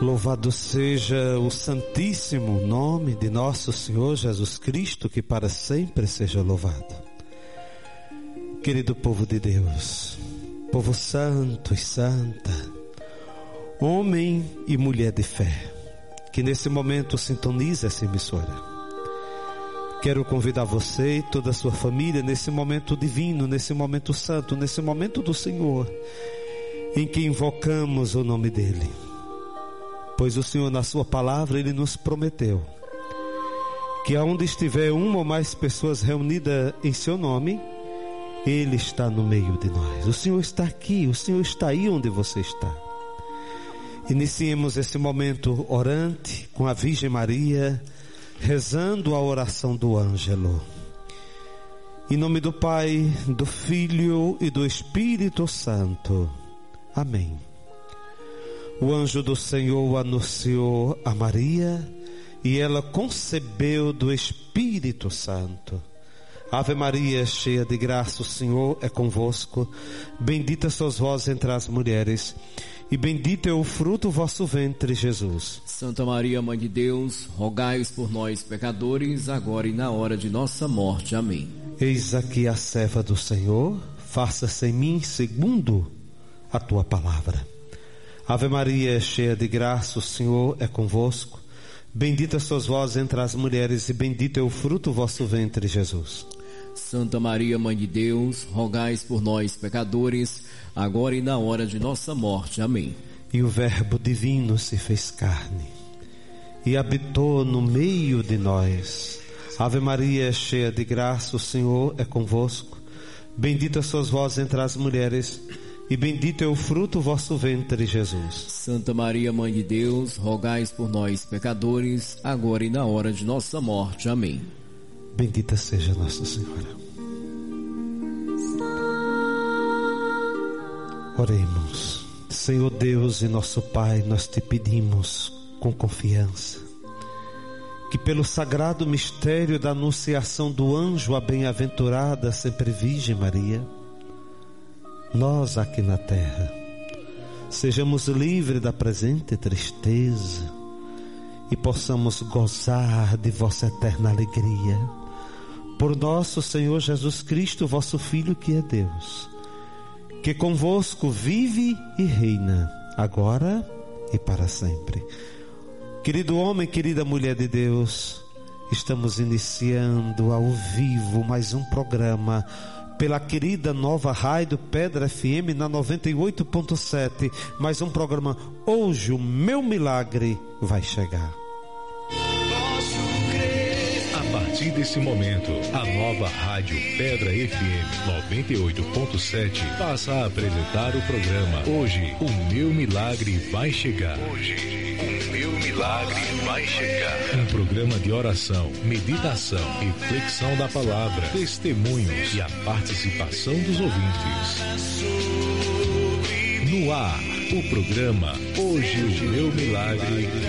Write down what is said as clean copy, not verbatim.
Louvado seja o santíssimo nome de nosso Senhor Jesus Cristo, que para sempre seja louvado. Querido povo de Deus, povo santo e santa, homem e mulher de fé, que nesse momento sintoniza essa emissora. Quero convidar você e toda a sua família nesse momento divino, nesse momento santo, nesse momento do Senhor, em que invocamos o nome dEle. Pois o Senhor, na sua palavra, Ele nos prometeu que aonde estiver uma ou mais pessoas reunidas em seu nome, Ele está no meio de nós. O Senhor está aqui, o Senhor está aí onde você está. Iniciemos esse momento orante com a Virgem Maria, rezando a oração do Ângelo. Em nome do Pai, do Filho e do Espírito Santo. Amém. O anjo do Senhor anunciou a Maria e ela concebeu do Espírito Santo. Ave Maria, cheia de graça, o Senhor é convosco. Bendita sois vós entre as mulheres, e bendito é o fruto do vosso ventre, Jesus. Santa Maria, Mãe de Deus, rogai por nós, pecadores, agora e na hora de nossa morte. Amém. Eis aqui a serva do Senhor, faça-se em mim segundo a tua palavra. Ave Maria, cheia de graça, o Senhor é convosco. Bendita sois vós entre as mulheres, e bendito é o fruto do vosso ventre, Jesus. Santa Maria, Mãe de Deus, rogai por nós, pecadores, agora e na hora de nossa morte. Amém. E o Verbo divino se fez carne e habitou no meio de nós. Ave Maria, cheia de graça, o Senhor é convosco. Bendita sois vós entre as mulheres, e bendito é o fruto do vosso ventre, Jesus. Santa Maria, Mãe de Deus, rogai por nós, pecadores, agora e na hora de nossa morte. Amém. Bendita seja Nossa Senhora. Oremos. Senhor Deus e nosso Pai, nós te pedimos com confiança que pelo sagrado mistério da anunciação do anjo à bem-aventurada sempre Virgem Maria, nós aqui na terra sejamos livres da presente tristeza e possamos gozar de vossa eterna alegria por nosso Senhor Jesus Cristo, vosso Filho, que é Deus, que convosco vive e reina agora e para sempre. Querido homem, querida mulher de Deus, estamos iniciando ao vivo mais um programa pela querida nova rádio Pedra FM na 98.7, mais um programa. Hoje o meu milagre vai chegar. A partir desse momento, a nova rádio Pedra FM 98.7 passa a apresentar o programa Hoje o meu milagre vai chegar. Hoje o meu milagre vai chegar. Um programa de oração, meditação, reflexão da palavra, testemunhos e a participação dos ouvintes. No ar, o programa Hoje o meu milagre